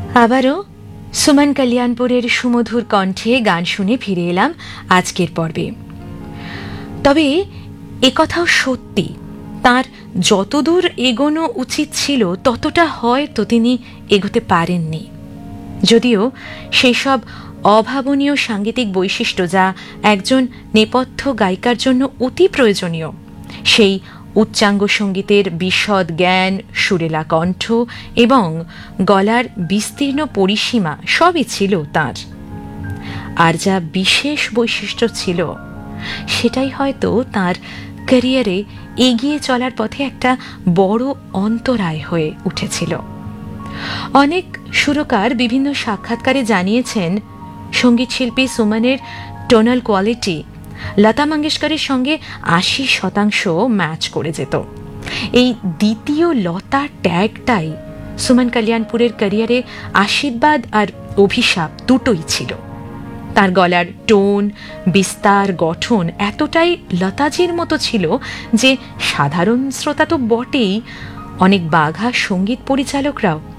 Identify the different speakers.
Speaker 1: আবারও সুমন কল্যাণপুরের সুমধুর কণ্ঠে গান শুনে ফিরে এলাম আজকের পর্বে। তবে একথাও সত্যি, তার যতদূর এগোনো উচিত ছিল ততটা হয়তো তিনি এগোতে পারেননি। যদিও সেই সব অভাবনীয় সাঙ্গীতিক বৈশিষ্ট্য যা একজন নেপথ্য গায়িকার জন্য অতি প্রয়োজনীয়, সেই উচ্চাঙ্গ সঙ্গীতের বিশদ জ্ঞান, সুরেলা কণ্ঠ এবং গলার বিস্তীর্ণ পরিসীমা সবই ছিল তাঁর। আর যা বিশেষ বৈশিষ্ট্য ছিল সেটাই হয়তো তাঁর ক্যারিয়ারে এগিয়ে চলার পথে একটা বড় অন্তরায় হয়ে উঠেছিল। অনেক সুরকার বিভিন্ন সাক্ষাৎকারে জানিয়েছেন সঙ্গীত শিল্পী সুমনের টোনাল কোয়ালিটি লতা মঙ্গেশকরের সঙ্গে ৮০% ম্যাচ করে যেত। এই দ্বিতীয় লতা ট্যাগটাই সুমন কল্যাণপুরের ক্যারিয়ারে আশীর্বাদ আর অভিশাপ দুটোই ছিল। তার গলার টোন, বিস্তার, গঠন এতটাই লতাজির মতো ছিল যে সাধারণ শ্রোতা তো বটেই, অনেক বাঘা সঙ্গীত পরিচালকরাও